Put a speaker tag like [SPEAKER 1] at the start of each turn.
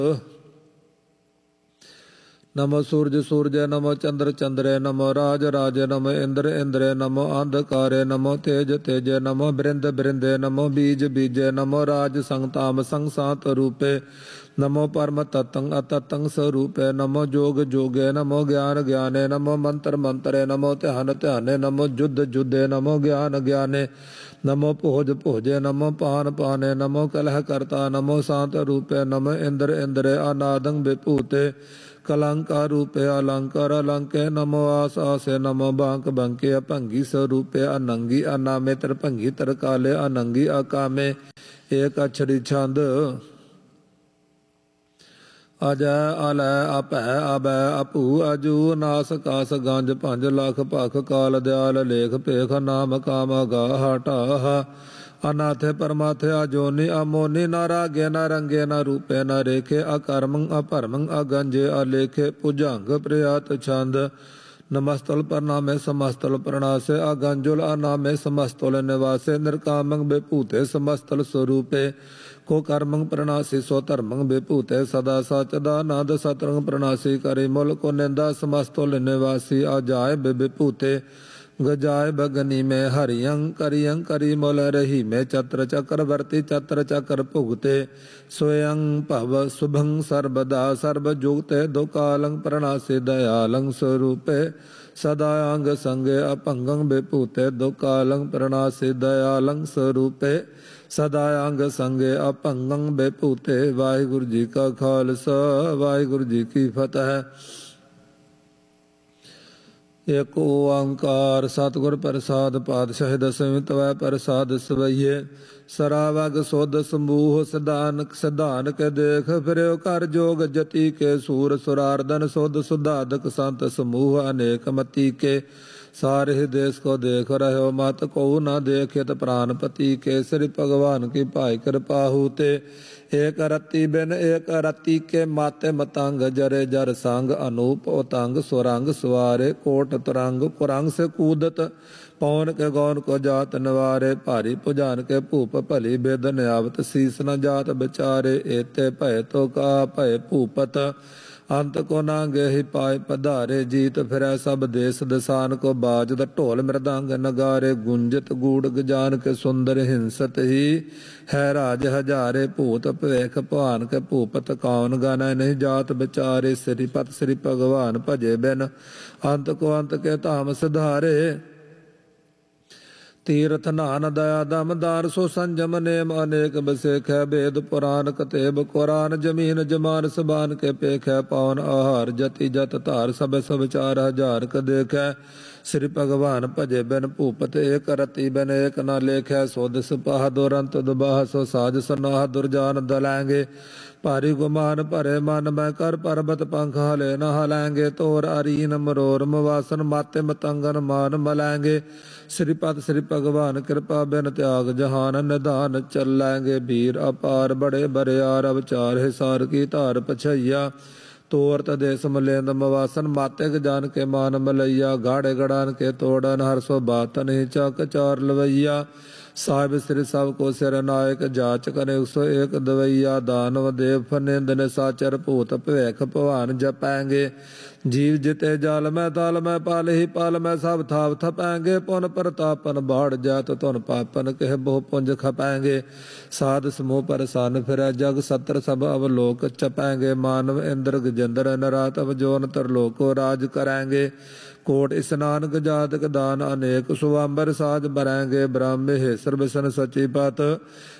[SPEAKER 1] नमो सूर्य सूर्य नमो चंद्र चंद्रे नमो राज राजे नमो इंद्र इंद्रे नमो अंधकारे नमो तेज तेजे नमो बृंद बृंदे नमो बीज बीजे नमो राज संगताम संसात रूपे नमो परम तत्तं अतत्तं स्वरूपे नमो जोग जोगे नमो ज्ञान ज्ञाने नमो मंत्र मंत्रे नमो ध्यान ध्याने नमो युद्ध युद्धे नमो ज्ञान ज्ञाने नमो भोज भोजे नमो पान पाने नमो कलह कर्ता नमो शांत रूपे नमो इंद्र इंद्रे अनादं विभूते कलंकार रूपे अलंकार अलंके नमो आस आसे नमो बांक बंके अभंगी स्वरूपे अनंगी अनामित्र भंगी तरकाले अनंगी अकामे एक अक्षरी छंद अजय अलय अपै अबै अपू अजू नास कास गंज पंज लख भख काल दयाल लेख पेख नाम काम गा हटा अनाथे परमाथे अजोनी अमोनी न रागे न रंगे न रूपे न रेखे अकर्मं अपरमं अगंजे अलेखे पुजंग प्रयात छंद नमस्तल प्रणामे समस्तल प्रणासे अगंजुल अनामे समस्तल निवासे निर्कामं विभूते समस्तल स्वरूपे को कर्मं प्रणासी सो धर्मं विभूते सदा सचदानंद सतरंग प्रणासी करि मुल को निंदा समस्तल निवासी अजाय विभूते गजाय बगनी में हरियं करि मुल रही में चत्र चक्रवर्ती चत्र चक्र भुगते स्वयं भव शुभं सर्वदा सर्वजुगते दुकालं प्रणासी दयालं स्वरूपे सदायांग संगे अपंगं विभूते दुकालं प्रणासी दयालं स्वरूपे सदायांग संगे अपंगं विभूते। वाहिगुरु जी का खालसा वाहिगुरु जी की फतेह। एक ओंकार सतगुर प्रसाद पातशाह दसवीं तवै प्रसाद सवैये सरावग सोध समूह सिद्धान सिद्धान के देख फिरो कर जोग जति के सूर सुरारदन सोध सुधादक संत समूह अनेक मति के सारे देश को देख रहो मत को न देखित प्राणपति के श्री भगवान की भाई कृपा होते एक रत्ती बिन एक रत्ती के माते मतंग जरे जर संग अनूप उतंग सुरंग सवारे कोट तुरंग कुरंग से कूदत पौन के गौन को जात नवारे भारी भुजान के भूप भली बेदन आवत शीस न जात बेचारे एते भय तो का भय भूपत अंत को नांगे ही पाए पधारे जीत फिरै सब देश दसान को बाजत ढोल मृदंग नगारे गुंजत गूढ़ गजान के सुंदर हिंसत ही है राज हजारे भूत भवेख भवान के भूपत कौन गाना नहीं जात बेचारे श्रीपत श्री भगवान भजे बिन अंत को अंत के धाम सिधारे तीर्थ नान दया दम दार सो संजम नेम अनेक बसेख है वेद पुराण कतेब कुरान जमीन जमान सबान के पेख है पवन आहार जति जत धार सब सब 4000 क देख है श्री भगवान भजे बिन भूपत एक रति बिन एक न लेख है सो दिस पाह दुरंत दुबाह सो साज सनाह दुर्जान दलेंगे भारी गुमान भरे मन मैं कर पर्वत पंख हले न हलेंगे तोर अरीन मरोर मवासन माते मतंगन मान मलेंगे श्रीपद श्री भगवान कृपा बिन त्याग जहान निधान चलेंगे वीर अपार बड़े बरियार अवचार हिसार की धार पछैया तोर तदेश मलेंद मवासन माते जान के मान मलैया गाड़े गड़ान के तोड़न हर सो बातन ही चक चार लवैया साहिब श्री सब को सिर नायक जाच करे 101 दवैया दानव देव फनिंद ने साचर भूत भवेख भवान जपैंगे जीव जिते जल में तल में पल ही पल में सब थाप थपैंगे पुन प्रतापन बाढ़ जात तुन पापन कह बहु पुंज खपैंगे साध समूह पर सन फिर जग सत्र सब अवलोक चपैंगे मानव इंद्र गजेंद्र नरात अवजोन तरलोक को राज करेंगे कोट स्नान गजातक दान अनेक सुवांबर साज बरेंगे ब्रह्म हे सर्वसन सची पत